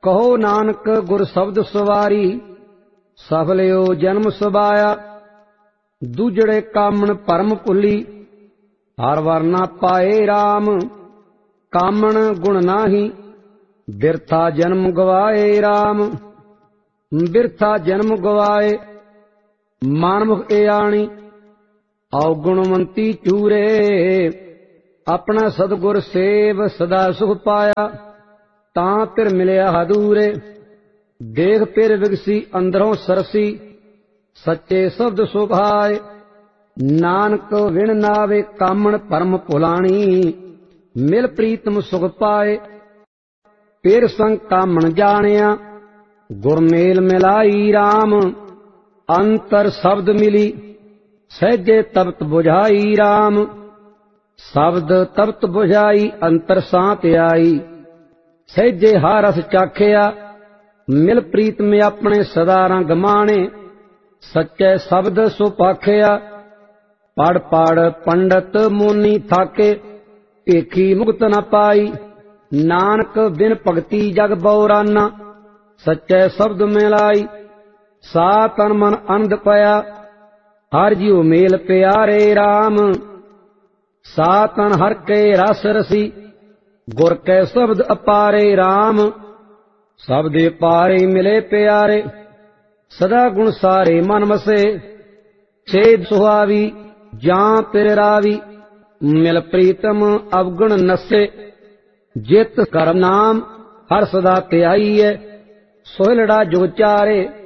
ਕਹੋ ਨਾਨਕ ਗੁਰ ਸ਼ਬਦ ਸਵਾਰੀ, ਸਫਲਿਓ ਜਨਮ ਸੁਭਾਇਆ। ਦੂਜੜੇ ਕਾਮਣ ਭਰਮ ਭੁੱਲੀ, ਹਰ ਵਰਨਾ ਪਾਏ ਰਾਮ। ਕਾਮਣ ਗੁਣ ਨਾਹੀ, ਬਿਰਥਾ ਜਨਮ ਗਵਾਏ ਰਾਮ। ਬਿਰਥਾ ਜਨਮ ਗਵਾਏ, ਮਾਨਮੁਖ ਏਆਣੀ। ਔਗੁਣਵੰਤੀ ਚੂਰੇ, ਆਪਣਾ ਸਤਿਗੁਰ ਸੇਵ ਸਦਾ ਸੁਖ ਪਾਇਆ। ਤਾਂ ਤਿਰ ਮਿਲਿਆ ਹਦੂਰੇ, ਦੇਖ ਪਿਰ ਵਿਗਸੀ ਅੰਦਰੋਂ ਸਰਸੀ। ਸੱਚੇ ਸ਼ਬਦ ਸੁਭਾਏ, ਨਾਨਕ ਵਿਣ ਨਾਵੇ ਕਾਮਣ ਭਰਮ ਭੁਲਾਣੀ। ਮਿਲ ਪ੍ਰੀਤਮ ਸੁਖ ਪਾਏ, ਪਿਰ ਸੰਗ ਕਾਮਣ ਜਾਣਿਆ। ਗੁਰ ਮੇਲ ਮਿਲਾਈ ਰਾਮ, ਅੰਤਰ ਸ਼ਬਦ ਮਿਲੀ। ਸਹਿਜੇ ਤਪਤ ਬੁਝਾਈ ਰਾਮ, ਸ਼ਬਦ ਤਪਤ ਬੁਝਾਈ। ਅੰਤਰ ਸਾਂਤ ਆਈ, ਸਹਿਜੇ ਹਰ ਰਸ ਚਾਖਿਆ। ਮਿਲ ਪ੍ਰੀਤਮ ਆਪਣੇ ਸਦਾ ਰੰਗ ਮਾਣੇ, ਸੱਚੇ ਸ਼ਬਦ ਸੁਪਾਖਿਆ। ਪੜ ਪੜ ਪੰਡਤ ਮੋਨੀ ਥਾਕੇ, ਭੇਖੀ ਮੁਕਤ ਨ ਪਾਈ। ਨਾਨਕ ਬਿਨ ਭਗਤੀ ਜਗ ਬਉਰਾਨਾ, ਸੱਚੇ ਸ਼ਬਦ ਮਿਲਾਈ। ਸਾ ਤਨ ਮਨ ਆਨੰਦ ਪਇਆ, ਹਰ ਜੀਉ ਮੇਲ ਪਿਆਰੇ ਰਾਮ। ਸਾ ਤਨ ਹਰ ਕੇ ਰਸ ਰਸੀ, ਗੁਰ ਕੈ ਸ਼ਬਦ ਅਪਾਰੇ ਰਾਮ। ਸ਼ਬਦੇ ਪਾਰੇ ਮਿਲੇ ਪਿਆਰੇ, ਸਦਾ ਗੁਣ ਸਾਰੇ ਮਨ ਵਸੇ। ਛੇਦ ਸੁਹਾਵੀ ਜਾਂ ਪਿਰ ਰਾਵੀ, ਮਿਲ ਪ੍ਰੀਤਮ ਅਵਗੁਣ ਨਸੇ। ਜਿਤ ਕਰ ਨਾਮ ਹਰ ਸਦਾ ਧਿਆਈਐ, ਸੋਹਿਲੜਾ ਜੋ ਚਾਰੇ।